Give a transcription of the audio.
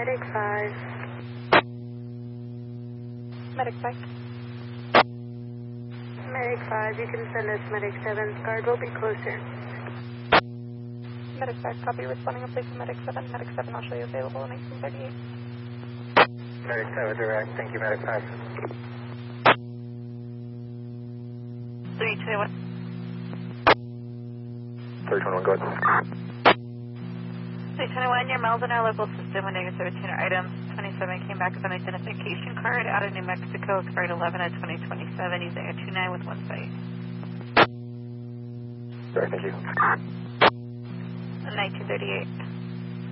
Medic 5. Medic 5. Medic 5, you can send us Medic 7. Guard will be closer. Medic 5, copy. Responding in place of Medic 7. Medic 7, I'll show you available in 1938. Medic 7, direct. Thank you, Medic 5. 321. 321, go ahead. 321, your miles in our local system when negative 17 are items. 27 came back with an identification card out of New Mexico, expired 11 of 2027, using a 29 with one site. Direct, thank you. 1938.